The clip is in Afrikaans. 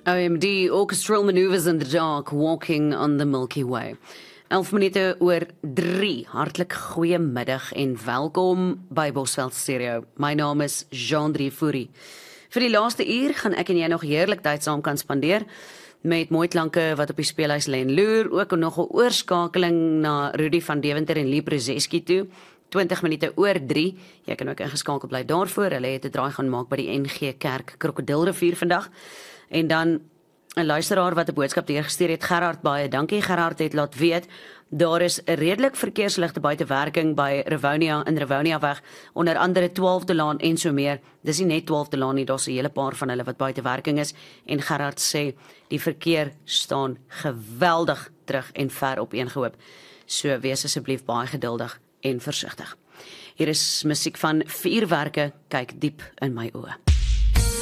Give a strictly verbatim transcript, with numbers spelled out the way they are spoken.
O M D, orchestral maneuvers in the dark, walking on the Milky Way. elf minute oor drie. Hartlik goeiemiddag en welkom by Bosveld Stereo. My naam is Jean-Drie Fourie. Vir die laaste uur gaan ek en jy nog heerlik tyd saam kan spandeer met mooi klanke wat op die speelhuis lê en loer, ook nog 'n oorskakeling na Rudy van Deventer en Lee Brzezinski toe. twintig minute oor drie. Jy kan ook ingeskakel bly daarvoor. Hulle het 'n draai gaan maak by die N G Kerk Krokodilrivier vandag. En dan 'n luisteraar wat 'n boodskap deurgestuur het, Gerard, baie dankie. Gerard het laat weet daar is 'n redelik verkeersligte buitewerking by Rivonia in Rivonia weg, onder andere twaalfde laan en so meer. Dis nie net twaalfde laan nie, daar's 'n hele paar van hulle wat buitewerking is en Gerard sê die verkeer staan geweldig terug en ver opeengehoop. So wees asseblief baie geduldig en versigtig. Hier is musiek van Vuurwerke, kyk diep in my oë.